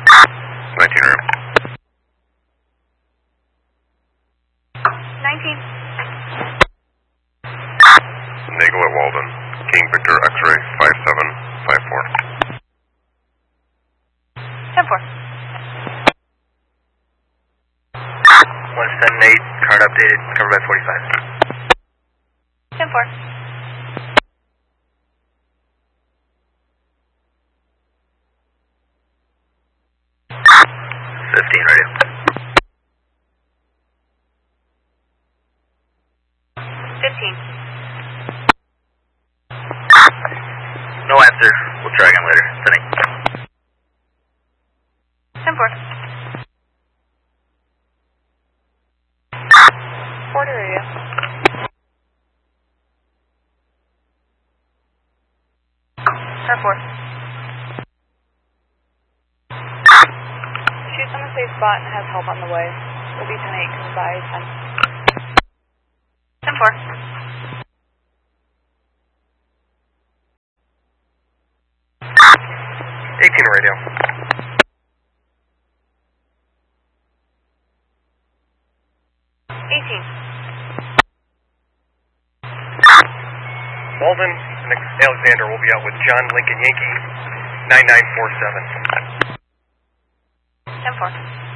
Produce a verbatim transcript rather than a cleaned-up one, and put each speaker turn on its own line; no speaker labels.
nineteen room.
nineteen.
Nagel at Walden. King Victor X-ray five seven five four.
ten four.
one seven eight, card updated, covered by forty-five.
ten four.
fifteen radio.
fifteen.
No answer. We'll try again later. ten eight.
ten four. forty radio. ten four. Shoot's on the safe spot and has help on the way. We'll be ten eight, coming by ten. ten four.
eighteen radio.
eighteen.
Walden and Alexander will be out with John Lincoln Yankee, nine nine four seven.
ten four.